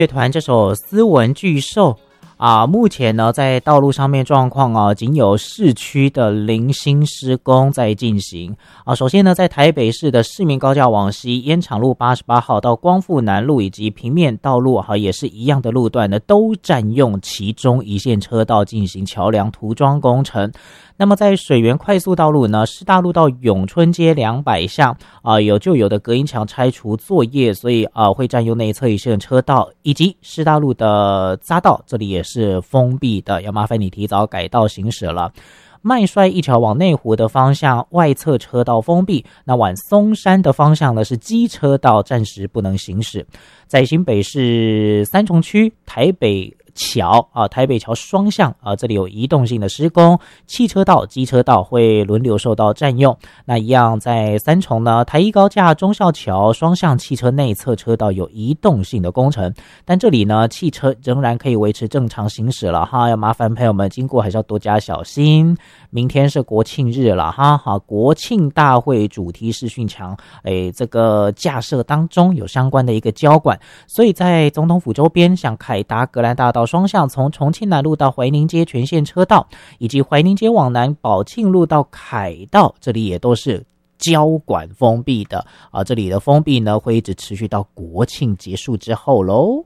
乐团这首斯文巨兽目前呢在道路上面状况仅有市区的零星施工在进行首先呢在台北市的市民高架往西烟厂路88号到光复南路以及平面道路也是一样的路段呢都占用其中一线车道进行桥梁涂装工程。那么在水源快速道路呢，师大路到永春街200巷有的隔音墙拆除作业，所以会占用内侧一线车道，以及师大路的匝道这里也是封闭的，要麻烦你提早改道行驶了。麦帅一桥往内湖的方向外侧车道封闭，那往松山的方向呢是机车道暂时不能行驶。在新北市三重区台北桥台北桥双向这里有移动性的施工，汽车道、机车道会轮流受到占用。那一样在三重呢，台一高架忠孝桥双向汽车内侧车道有移动性的工程，但这里呢汽车仍然可以维持正常行驶了要麻烦朋友们经过还是要多加小心。明天是国庆日了国庆大会主题视讯墙这个架设当中有相关的一个交管，所以在总统府周边像凯达格兰大道双向从重庆南路到怀宁街全线车道，以及怀宁街往南宝庆路到凯道，这里也都是交管封闭的这里的封闭呢会一直持续到国庆结束之后咯。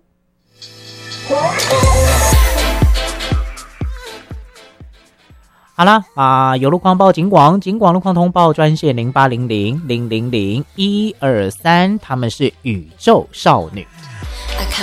好啦有路况报警广路况通报专线0800000123，他们是宇宙少女。